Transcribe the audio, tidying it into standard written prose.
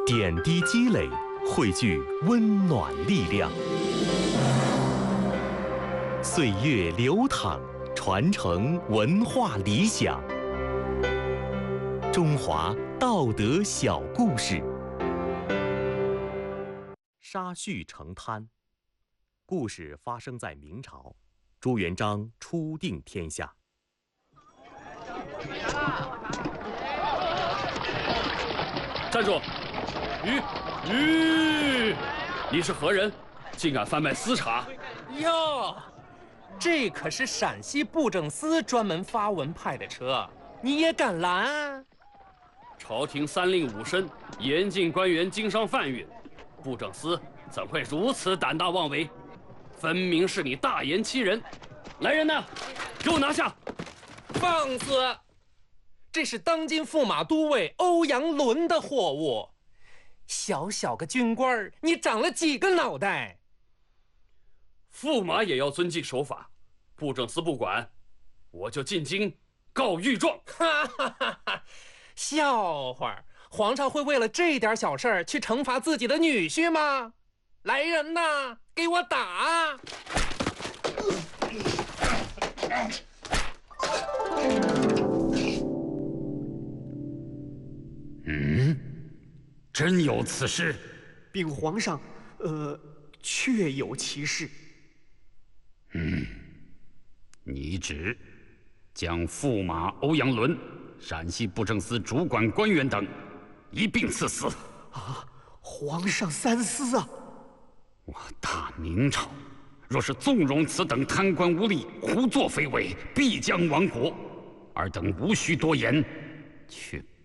点滴积累，汇聚温暖力量。岁月流淌，传承文化理想。中华道德小故事。沙叙成滩。故事发生在明朝，朱元璋初定天下。 站住！你是何人？竟敢贩卖私茶？ 哟，这可是陕西布政司专门发文派的车，你也敢拦？ 朝廷三令五申，严禁官员经商贩运，布政司怎会如此胆大妄为？分明是你大言欺人！来人呐，给我拿下！ 放肆！这是当今驸马都尉欧阳伦的货物，小小个军官，你长了几个脑袋？ 驸马也要遵纪守法，布政司不管，我就进京告御状。 哈哈哈哈！笑话，皇上会为了这点小事去惩罚自己的女婿吗？来人呐，给我打！ 真有此事？ 禀皇上，确有其事。 拟旨将驸马欧阳伦、陕西布政司主管官员等一并赐死。 啊，皇上三思啊！ 我大明朝若是纵容此等贪官污吏胡作非为，必将亡国。尔等无需多言，去